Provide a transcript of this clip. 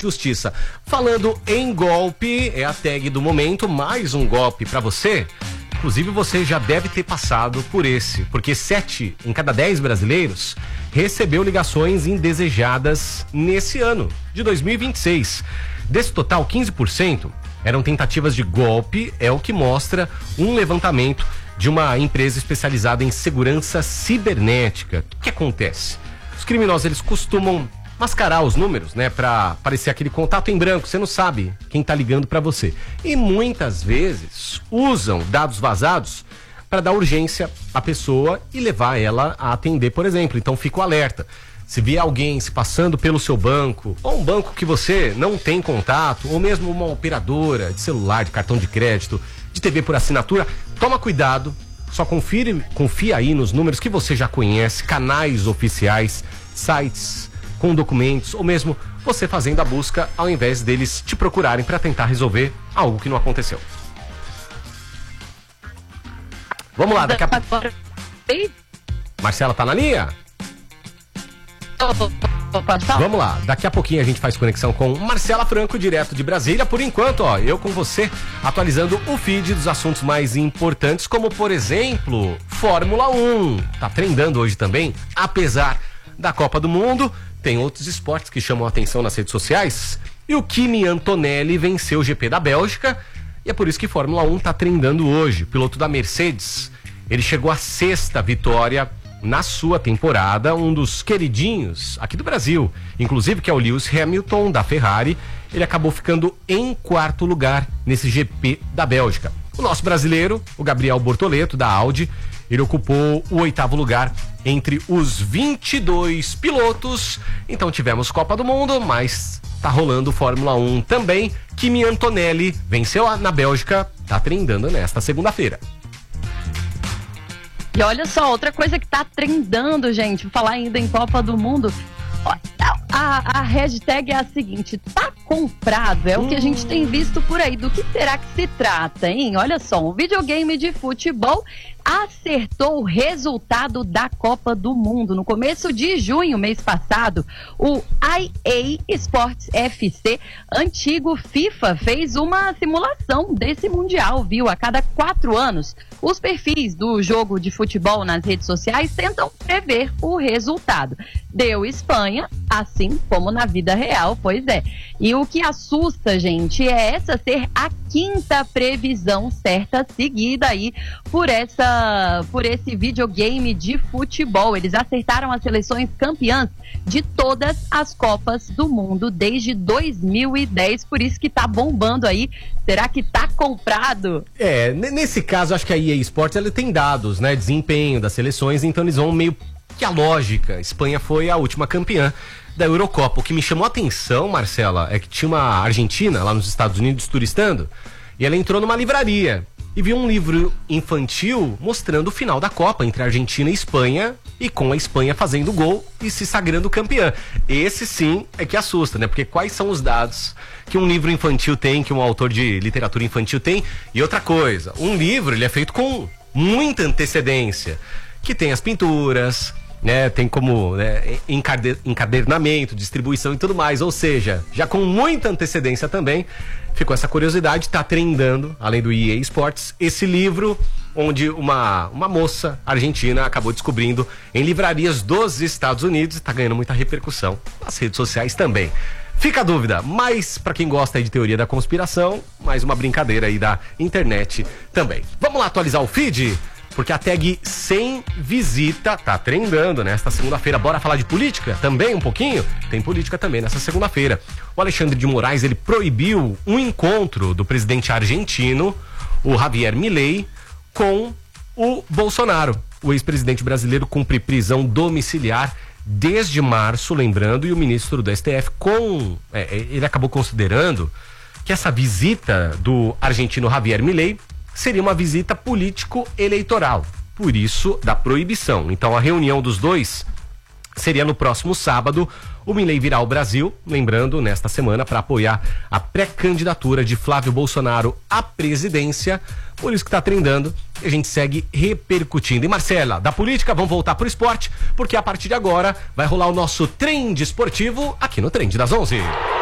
justiça. Falando em golpe, é a tag do momento, mais um golpe pra você. Inclusive você já deve ter passado por esse, porque 7 em cada 10 brasileiros recebeu ligações indesejadas nesse ano de 2026. Desse total, 15% eram tentativas de golpe, é o que mostra um levantamento de uma empresa especializada em segurança cibernética. O que acontece? Os criminosos, eles costumam mascarar os números, né, para aparecer aquele contato em branco, você não sabe quem tá ligando para você. E muitas vezes usam dados vazados para dar urgência à pessoa e levar ela a atender, por exemplo. Então fica o alerta. Se vier alguém se passando pelo seu banco, ou um banco que você não tem contato, ou mesmo uma operadora de celular, de cartão de crédito, de TV por assinatura, toma cuidado, só confia aí nos números que você já conhece, canais oficiais, sites com documentos, ou mesmo você fazendo a busca ao invés deles te procurarem para tentar resolver algo que não aconteceu. Vamos lá, daqui a pouco. Marcela tá na linha? Vamos lá, daqui a pouquinho a gente faz conexão com Marcela Franco, direto de Brasília. Por enquanto, ó, eu com você, atualizando o feed dos assuntos mais importantes, como por exemplo, Fórmula 1. Tá trendando hoje também, apesar da Copa do Mundo. Tem outros esportes que chamam a atenção nas redes sociais. E o Kimi Antonelli venceu o GP da Bélgica. E é por isso que Fórmula 1 tá trendando hoje. O piloto da Mercedes, ele chegou à 6ª vitória na sua temporada, um dos queridinhos aqui do Brasil, inclusive, que é o Lewis Hamilton, da Ferrari. Ele acabou ficando em 4º lugar nesse GP da Bélgica. O nosso brasileiro, o Gabriel Bortoleto, da Audi, ele ocupou o 8º lugar entre os 22 pilotos. Então tivemos Copa do Mundo, mas tá rolando Fórmula 1 também. Kimi Antonelli venceu na Bélgica, tá trendando nesta segunda-feira. E olha só, outra coisa que tá trendando, gente, vou falar ainda em Copa do Mundo. A hashtag é a seguinte: tá comprado, é o que a gente tem visto por aí. Do que será que se trata, hein? Olha só, um videogame de futebol acertou o resultado da Copa do Mundo. No começo de junho, mês passado, o EA Sports FC, antigo FIFA, fez uma simulação desse Mundial, viu? A cada 4 anos, os perfis do jogo de futebol nas redes sociais tentam prever o resultado. Deu Espanha, assim como na vida real, pois é. E o que assusta, gente, é essa ser a 5ª previsão certa seguida aí por esse videogame de futebol. Eles acertaram as seleções campeãs de todas as Copas do Mundo desde 2010, por isso que tá bombando aí. Será que tá comprado? Nesse caso, acho que a EA Sports, ela tem dados, né, desempenho das seleções, então eles vão meio que a lógica. Espanha foi a última campeã da Eurocopa. O que me chamou a atenção, Marcela, é que tinha uma argentina lá nos Estados Unidos turistando, e ela entrou numa livraria e viu um livro infantil mostrando o final da Copa entre a Argentina e a Espanha, e com a Espanha fazendo gol e se sagrando campeã. Esse sim é que assusta, né? Porque quais são os dados que um livro infantil tem, que um autor de literatura infantil tem? E outra coisa, um livro, ele é feito com muita antecedência, que tem as pinturas, né, tem como, né, encadernamento, distribuição e tudo mais, ou seja, já com muita antecedência também. Ficou essa curiosidade, tá trendando, além do EA Sports, esse livro onde uma moça argentina acabou descobrindo em livrarias dos Estados Unidos e tá ganhando muita repercussão nas redes sociais também. Fica a dúvida, mas pra quem gosta aí de teoria da conspiração, mais uma brincadeira aí da internet também. Vamos lá atualizar o feed? Porque a tag sem visita tá trendando nesta segunda-feira. Bora falar de política também um pouquinho? Tem política também nessa segunda-feira. O Alexandre de Moraes, ele proibiu um encontro do presidente argentino, o Javier Milei, com o Bolsonaro. O ex-presidente brasileiro cumpre prisão domiciliar desde março, lembrando, e o ministro do STF ele acabou considerando que essa visita do argentino Javier Milei seria uma visita político-eleitoral, por isso da proibição. Então a reunião dos dois seria no próximo sábado. O Milei virá ao Brasil, lembrando, nesta semana, para apoiar a pré-candidatura de Flávio Bolsonaro à presidência. Por isso que está trendando e a gente segue repercutindo. E Marcela, da política, vamos voltar pro esporte, porque a partir de agora vai rolar o nosso trend esportivo aqui no Trend das 11.